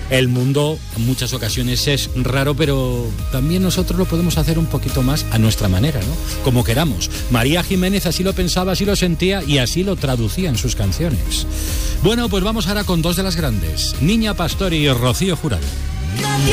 El mundo en muchas ocasiones es raro, pero también nosotros lo podemos hacer un poquito más a nuestra manera, ¿no? Como queramos. María Jiménez así lo pensaba, así lo sentía y así lo traducía en sus canciones. Bueno, pues vamos ahora con dos de las grandes, Niña Pastori y Rocío Jurado.